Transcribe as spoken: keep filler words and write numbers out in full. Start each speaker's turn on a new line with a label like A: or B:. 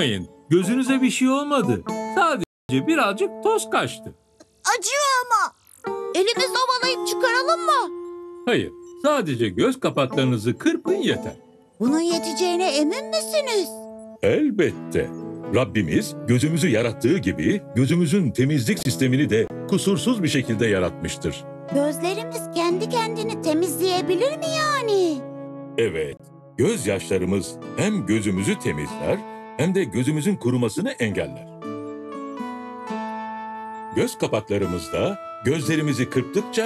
A: Korkmayın, gözünüze bir şey olmadı. Sadece birazcık toz kaçtı.
B: Acıyor ama. Elimizle ovalayıp çıkaralım mı?
A: Hayır, sadece göz kapaklarınızı kırpın yeter.
B: Bunun yeteceğine emin misiniz?
C: Elbette. Rabbimiz gözümüzü yarattığı gibi gözümüzün temizlik sistemini de kusursuz bir şekilde yaratmıştır.
B: Gözlerimiz kendi kendini temizleyebilir mi yani?
C: Evet, gözyaşlarımız hem gözümüzü temizler hem de gözümüzün kurumasını engeller. Göz kapaklarımızda gözlerimizi kırptıkça